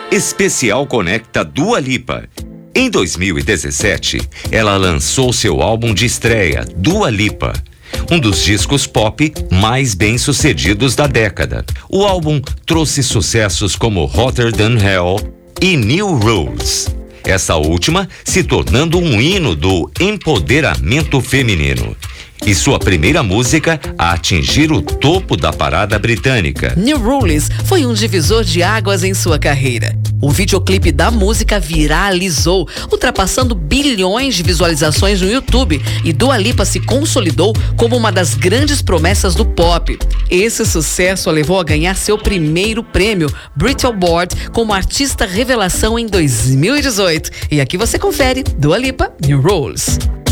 Especial Conecta Dua Lipa. Em 2017, ela lançou seu álbum de estreia, Dua Lipa, um dos discos pop mais bem-sucedidos da década. O álbum trouxe sucessos como Hotter Than Hell e New Rules, essa última se tornando um hino do empoderamento feminino. E sua primeira música a atingir o topo da parada britânica. New Rules foi um divisor de águas em sua carreira. O videoclipe da música viralizou, ultrapassando bilhões de visualizações no YouTube, e Dua Lipa se consolidou como uma das grandes promessas do pop. Esse sucesso a levou a ganhar seu primeiro prêmio, Brit Award, como artista revelação em 2018. E aqui você confere Dua Lipa, New Rules.